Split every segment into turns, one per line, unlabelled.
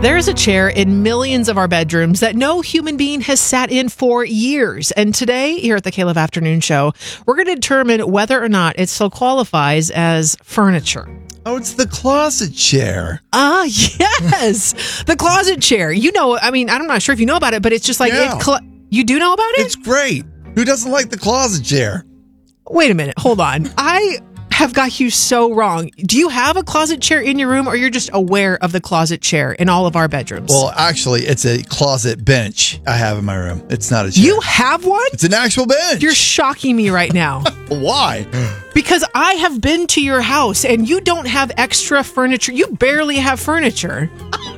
There's a chair in millions of our bedrooms that no human being has sat in for years. And today, here at the K-Love Afternoon Show, we're going to determine whether or not it still qualifies as furniture.
Oh, it's the closet chair.
Ah, yes. The closet chair. You know, I mean, I'm not sure if you know about it, but it's just like,
Yeah.
you do know about it?
It's great. Who doesn't like the closet chair?
Wait a minute. Hold on. I have got you so wrong. Do you have a closet chair in your room, or you're just aware of the closet chair in all of our bedrooms?
Well, actually, it's a closet bench I have in my room. It's not a chair.
You have one?
It's an actual bench.
You're shocking me right now.
Why?
Because I have been to your house and you don't have extra furniture. You barely have furniture.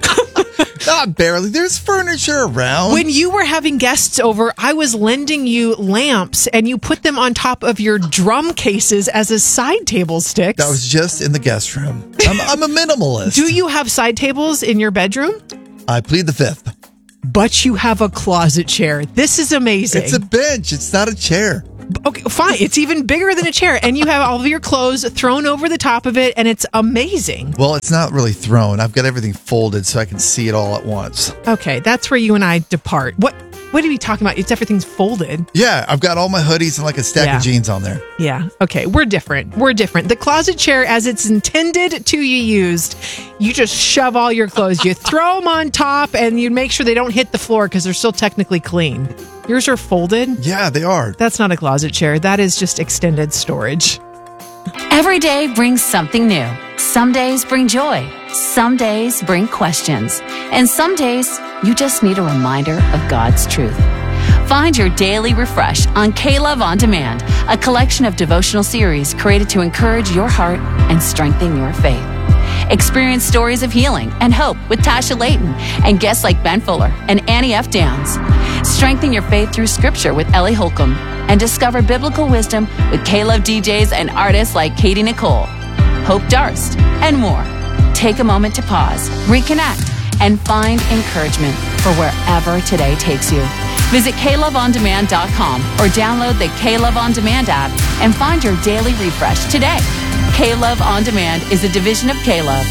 Not barely. There's furniture around.
When you were having guests over, I was lending you lamps and you put them on top of your drum cases as a side table sticks.
That was just in the guest room. I'm a minimalist.
Do you have side tables in your bedroom?
I plead the fifth.
But you have a closet chair. This is amazing.
It's a bench. It's not a chair.
Okay, fine. It's even bigger than a chair. And you have all of your clothes thrown over the top of it, and it's amazing.
Well, it's not really thrown. I've got everything folded so I can see it all at once.
Okay, that's where you and I depart. What are we talking about? It's everything's folded.
Yeah, I've got all my hoodies and like a stack of jeans on there.
Yeah. Okay, we're different. The closet chair, as it's intended to be used, you just shove all your clothes. You throw them on top, and you make sure they don't hit the floor because they're still technically clean. Yours are folded?
Yeah, they are.
That's not a closet chair. That is just extended storage.
Every day brings something new. Some days bring joy. Some days bring questions. And some days, you just need a reminder of God's truth. Find your daily refresh on K-Love On Demand, a collection of devotional series created to encourage your heart and strengthen your faith. Experience stories of healing and hope with Tasha Layton and guests like Ben Fuller and Annie F. Downs. Strengthen your faith through Scripture with Ellie Holcomb and discover biblical wisdom with K-Love DJs and artists like Katie Nicole, Hope Darst, and more. Take a moment to pause, reconnect, and find encouragement for wherever today takes you. Visit KLoveOnDemand.com or download the K-Love On Demand app and find your daily refresh today. K-Love On Demand is a division of K-Love.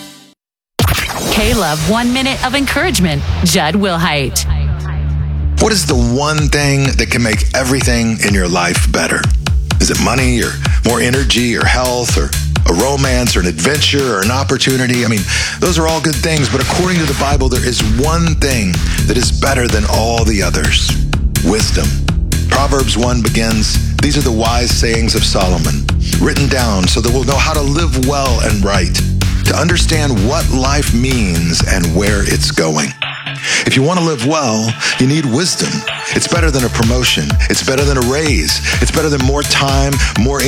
K-Love 1 Minute of Encouragement, Judd Wilhite.
What is the one thing that can make everything in your life better? Is it money or more energy or health or a romance or an adventure or an opportunity? I mean, those are all good things, but according to the Bible, there is one thing that is better than all the others: wisdom. Proverbs 1 begins, "These are the wise sayings of Solomon, written down so that we'll know how to live well and right, to understand what life means and where it's going." If you want to live well, you need wisdom. It's better than a promotion. It's better than a raise. It's better than more time, more